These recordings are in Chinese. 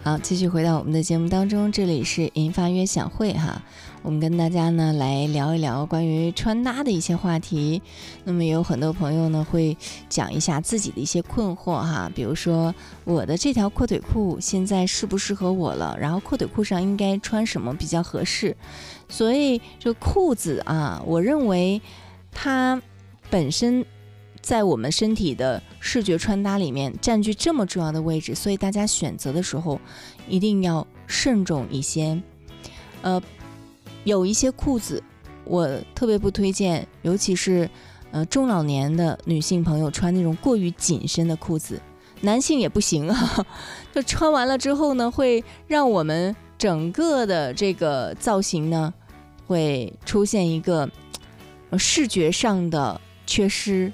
好，继续回到我们的节目当中，这里是银发约享会哈，我们跟大家呢来聊一聊关于穿搭的一些话题。那么也有很多朋友呢会讲一下自己的一些困惑哈，比如说我的这条阔腿裤现在适不适合我了，然后阔腿裤上应该穿什么比较合适。所以这裤子啊，我认为它本身在我们身体的视觉穿搭里面占据这么重要的位置，所以大家选择的时候一定要慎重一些。有一些裤子我特别不推荐，尤其是中老年的女性朋友穿那种过于紧身的裤子，男性也不行啊。就穿完了之后呢，会让我们整个的这个造型呢，会出现一个视觉上的缺失。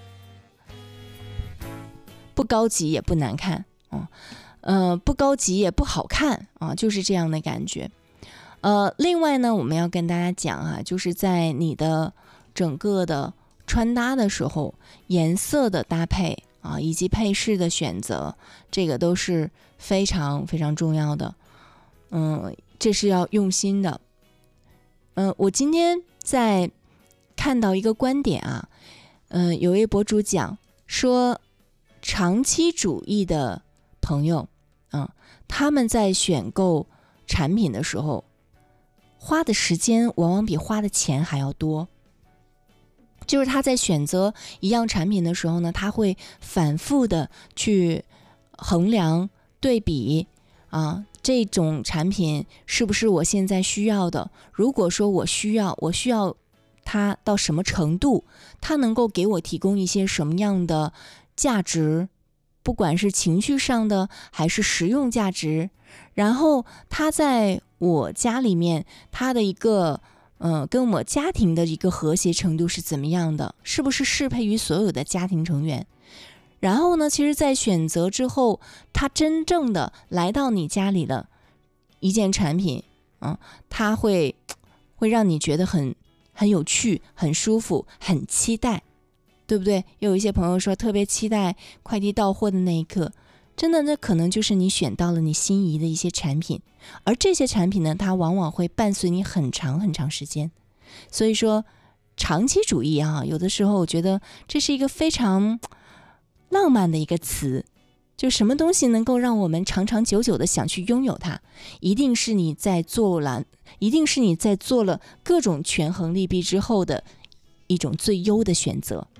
不高级也不难看不高级也不好看啊，就是这样的感觉。另外呢，我们要跟大家讲啊，就是在你的整个的穿搭的时候，颜色的搭配啊，以及配饰的选择，这个都是非常非常重要的。这是要用心的。我今天在看到一个观点啊，有位博主讲说，长期主义的朋友他们在选购产品的时候花的时间往往比花的钱还要多。就是他在选择一样产品的时候呢，他会反复的去衡量对比这种产品是不是我现在需要的。如果说我需要它到什么程度，它能够给我提供一些什么样的价值，不管是情绪上的还是实用价值，然后它在我家里面它的一个跟我家庭的一个和谐程度是怎么样的，是不是适配于所有的家庭成员。然后呢，其实在选择之后，它真正的来到你家里的一件产品它会让你觉得很有趣，很舒服，很期待，对不对？有一些朋友说特别期待快递到货的那一刻，真的那可能就是你选到了你心仪的一些产品，而这些产品呢，它往往会伴随你很长很长时间。所以说长期主义有的时候我觉得这是一个非常浪漫的一个词，就什么东西能够让我们长长久久的想去拥有它，一定是你在做了各种权衡利弊之后的一种最优的选择。